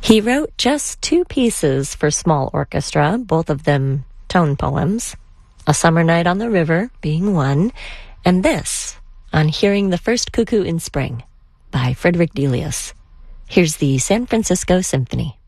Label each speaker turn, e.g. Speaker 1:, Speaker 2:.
Speaker 1: He wrote just 2 pieces for small orchestra, both of them tone poems. A Summer Night on the River being one, and this, On Hearing the First Cuckoo in Spring, by Frederick Delius. Here's the San Francisco Symphony.